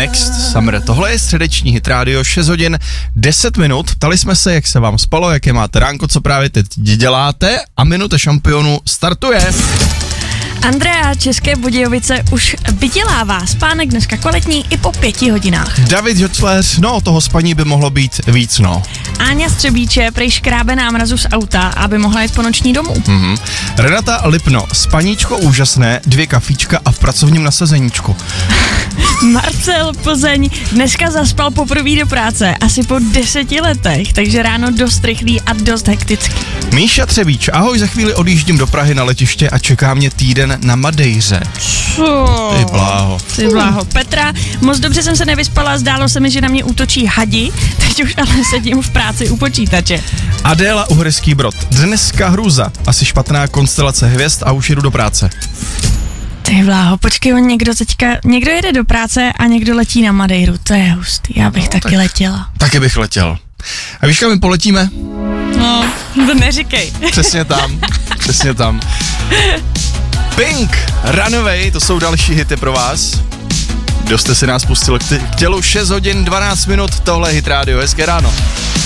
Next Summer. Tohle je středeční Hit Radio, 6 hodin 10 minut. Ptali jsme se, jak se vám spalo, jaké máte ránko, co právě teď děláte a minuta šampionu startuje. Andrea České Budějovice už vydělává. Spánek dneska kvalitní i po 5 hodinách. David Žocléř, no toho spaní by mohlo být víc, no. Áňa Střebíče prej škrábe námrazu z auta, aby mohla jít po noční domů. Renata Lipno, spaníčko úžasné, 2 kafíčka a v pracovním nasazeníčku. Marcel Plzeň dneska zaspal poprvé do práce, asi po 10 letech, takže ráno dost rychlý a dost hektický. Míša Třebíč, ahoj, za chvíli odjíždím do Prahy na letiště a čeká mě týden na Madejře. Co? Ty bláho. Petra, moc dobře jsem se nevyspala, zdálo se mi, že na mě útočí hadi, teď už ale sedím v práci u počítače. Adéla Uherský Brod, dneska hrůza, asi špatná konstelace hvězd a už jedu do práce. Ty bláho, počkej, někdo jede do práce a někdo letí na Madejru, to je hustý, já bych taky letěla. Taky bych letěl. A víš, kam my poletíme? No, to neříkej. Přesně tam. Pink, Runaway, to jsou další hity pro vás. Kdo jste si nás pustil k tělu, 6 hodin 12 minut, tohle je Hit Radio, hezké ráno.